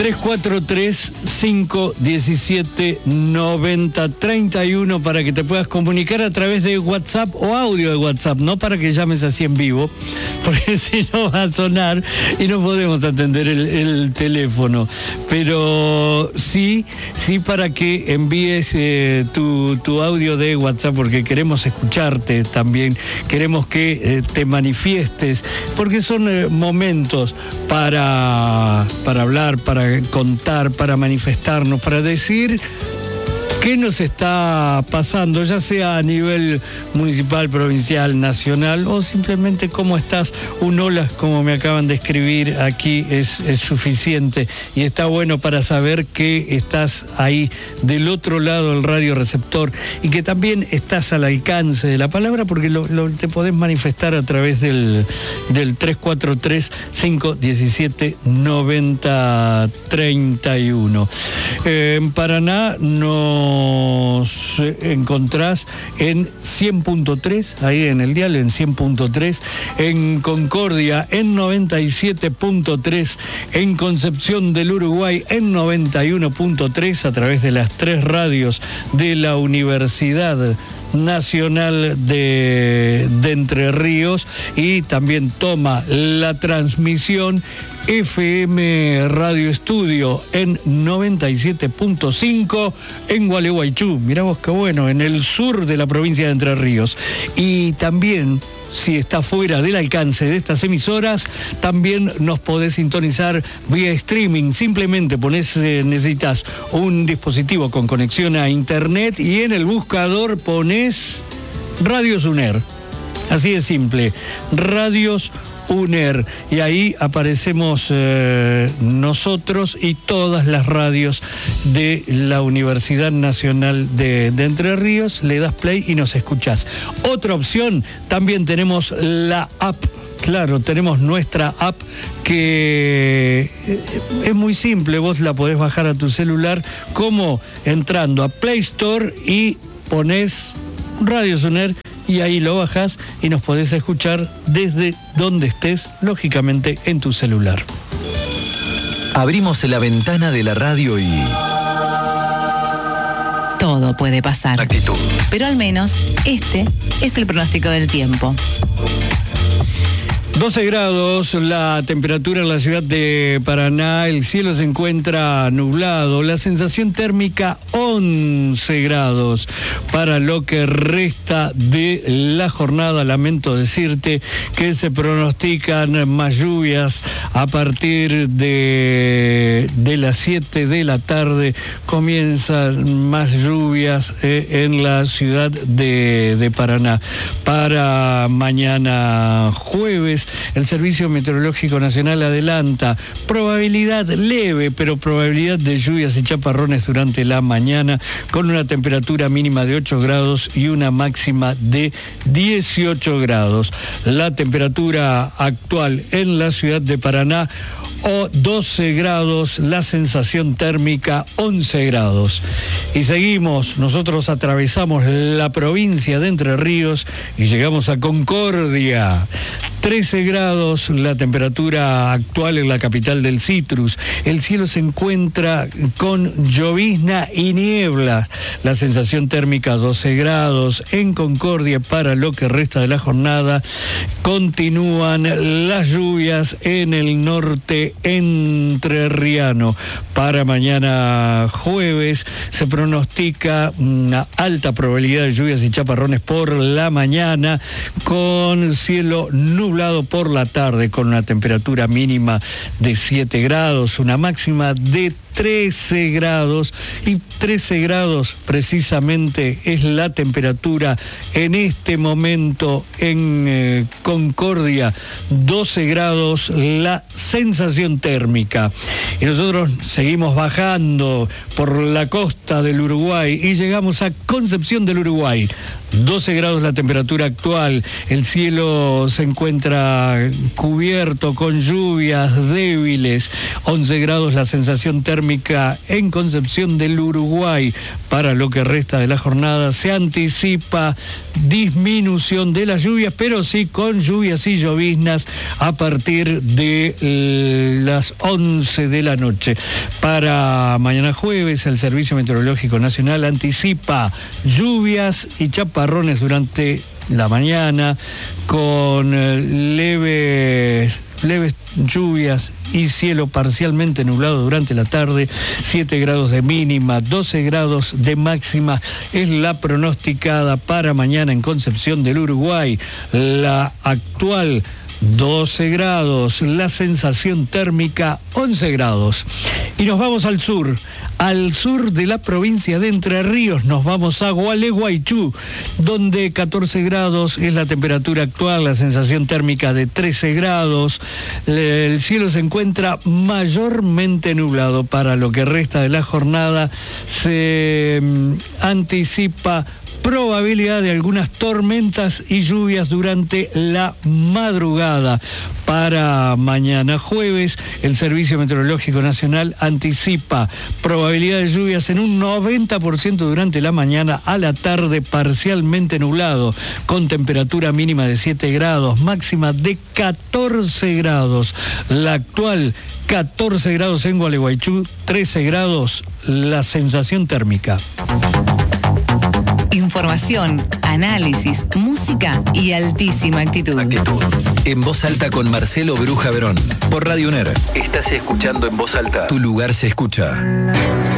343-517-9031 para que te puedas comunicar a través de WhatsApp o audio de WhatsApp, no para que llames así en vivo, porque si no va a sonar y no podemos atender el teléfono. Pero sí para que envíes tu audio de WhatsApp, porque queremos escucharte también, queremos que te manifiestes, porque son momentos para hablar, para contar, para manifestarnos, para decir qué nos está pasando, ya sea a nivel municipal, provincial, nacional, o simplemente cómo estás. Un hola, como me acaban de escribir aquí, es suficiente, y está bueno para saber que estás ahí del otro lado del radioreceptor y que también estás al alcance de la palabra, porque te podés manifestar a través del 343-517-9031. En Paraná nos encontrás en 100.3, ahí en el dial, en 100.3, en Concordia en 97.3, en Concepción del Uruguay en 91.3, a través de las 3 radios de la Universidad Nacional de Entre Ríos, y también toma la transmisión FM Radio Estudio en 97.5 en Gualeguaychú. Mirá vos qué bueno, en el sur de la provincia de Entre Ríos. Y también, si está fuera del alcance de estas emisoras, también nos podés sintonizar vía streaming. Simplemente necesitas un dispositivo con conexión a internet y en el buscador ponés Radios UNER. Así de simple, Radios UNER, y ahí aparecemos nosotros y todas las radios de la Universidad Nacional de Entre Ríos. Le das play y nos escuchás. Otra opción, también tenemos la app. Claro, tenemos nuestra app, que es muy simple. Vos la podés bajar a tu celular, como entrando a Play Store y ponés Radios UNER, y ahí lo bajás y nos podés escuchar desde donde estés, lógicamente en tu celular. Abrimos la ventana de la radio y... todo puede pasar. Actitud. Pero al menos este es el pronóstico del tiempo. 12 grados la temperatura en la ciudad de Paraná, el cielo se encuentra nublado, la sensación térmica 11 grados para lo que resta de la jornada. Lamento decirte que se pronostican más lluvias a partir de las 7 de la tarde. Comienzan más lluvias en la ciudad de Paraná. Para mañana jueves, el Servicio Meteorológico Nacional adelanta probabilidad leve, pero probabilidad de lluvias y chaparrones durante la mañana, con una temperatura mínima de 8 grados y una máxima de 18 grados. La temperatura actual en la ciudad de Paraná, 12 grados, la sensación térmica 11 grados. Y seguimos, nosotros atravesamos la provincia de Entre Ríos y llegamos a Concordia. 13 grados la temperatura actual en la capital del citrus. El cielo se encuentra con llovizna y niebla. La sensación térmica 12 grados. En Concordia, para lo que resta de la jornada, continúan las lluvias en el norte entrerriano. Para mañana jueves se pronostica una alta probabilidad de lluvias y chaparrones por la mañana, con cielo nublado por la tarde, con una temperatura mínima de 7 grados, una máxima de 13 grados, y 13 grados precisamente es la temperatura en este momento en Concordia, 12 grados la sensación térmica. Y nosotros seguimos bajando por la costa del Uruguay y llegamos a Concepción del Uruguay. 12 grados la temperatura actual, el cielo se encuentra cubierto con lluvias débiles, 11 grados la sensación térmica en Concepción del Uruguay. Para lo que resta de la jornada se anticipa disminución de las lluvias, pero sí con lluvias y lloviznas a partir de las 11 de la noche. Para mañana jueves, el Servicio Meteorológico Nacional anticipa lluvias y chaparrones durante la mañana, con leves lluvias y cielo parcialmente nublado durante la tarde. 7 grados de mínima, 12 grados de máxima es la pronosticada para mañana en Concepción del Uruguay. La actual 12 grados, la sensación térmica 11 grados. Y nos vamos al sur de la provincia de Entre Ríos, nos vamos a Gualeguaychú, donde 14 grados es la temperatura actual, la sensación térmica de 13 grados. El cielo se encuentra mayormente nublado. Para lo que resta de la jornada se anticipa probabilidad de algunas tormentas y lluvias durante la madrugada. Para mañana jueves, el Servicio Meteorológico Nacional anticipa probabilidad de lluvias en un 90% durante la mañana, a la tarde parcialmente nublado, con temperatura mínima de 7 grados, máxima de 14 grados. La actual 14 grados en Gualeguaychú, 13 grados la sensación térmica. Información, análisis, música y altísima actitud. En Voz Alta con Marcelo Bruja Verón. Por Radio UNER. Estás escuchando En Voz Alta. Tu lugar se escucha.